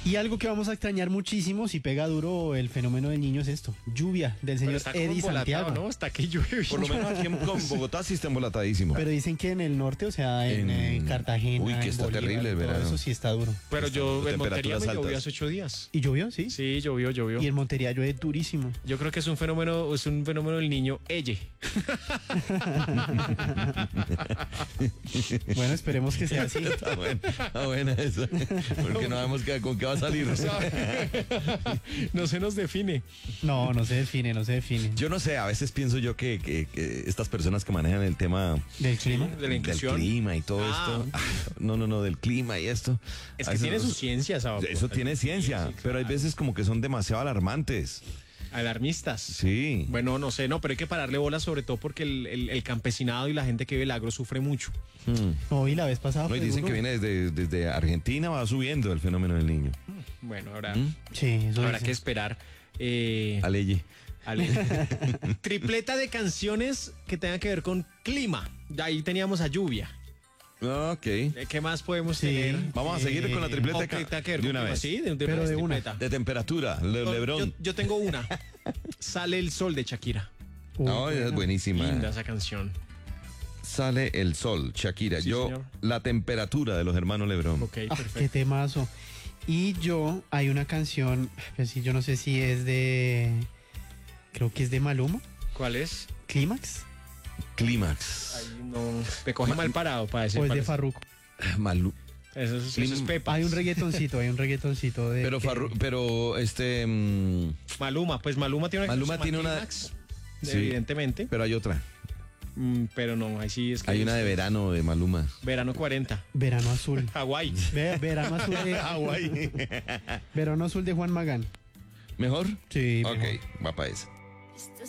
Y algo que vamos a extrañar muchísimo si pega duro el fenómeno del niño es esto, lluvia del Pero señor está como Eddie embolatado, Santiago. ¿no? Hasta que llueve. Por lo menos aquí en Bogotá sí está embolatadísimo. Pero dicen que en el norte, o sea, en Cartagena, Uy, que en está Bolívar, terrible el todo verano. eso sí está duro. Pero yo De en Montería temperaturas me llovió altas. hace 8 días. ¿Y llovió? Sí. Sí, llovió. Y en Montería llueve durísimo. Yo creo que es un fenómeno del niño Elle. Bueno, esperemos que sea así. Está buena esa. Porque no sabemos con qué va a salir. No se nos define. No, no se define. Yo no sé, a veces pienso yo que estas personas que manejan el tema ¿Del clima? De la inclusión. del clima y todo esto. No, del clima y esto. Es a que veces tiene no- su ciencia, ¿sabes? Eso tiene ciencia, Sí, pero hay claro. veces como que son demasiado alarmantes. Alarmistas. Sí. Bueno, no sé, pero hay que pararle bola sobre todo porque el campesinado y la gente que vive el agro sufre mucho. No, y la vez pasada No, y fue dicen duro. que viene desde Argentina, va subiendo el fenómeno del niño. Bueno, habrá Sí, eso que dicen. esperar. Aleye. Tripleta de canciones que tengan que ver con clima. De ahí teníamos a lluvia. Ok. ¿Qué más podemos Sí. tener? Vamos a seguir con la tripleta O que tenga que ver de con una clima, vez. Sí, Pero de una. tripleta. De temperatura, Lebrón. Yo tengo una. Sale el sol de Shakira. Uy, No, es buenísima. Linda esa canción. Sale el sol, Shakira. Sí, Yo, señor. la temperatura de los hermanos Lebrón. Ok, qué perfecto. temazo. Y hay una canción, pues sí, yo no sé si es creo que es de Maluma, ¿Cuál es? Clímax, Clímax. Ahí no. Te coge mal parado para decir o es cuál de es. Farruko. Malú. Eso es Pepa. Hay un reggaetoncito de... Pero Maluma, pues Maluma tiene una Maluma canción que se tiene llama una- Clímax, Sí. evidentemente. Pero hay otra. Pero no, ahí sí es que Hay una de verano de Maluma. Verano 40. Verano Azul. Hawái. Verano Azul de... Hawái. Verano Azul de Juan Magán. ¿Mejor? Sí, Ok, mejor. va para esa.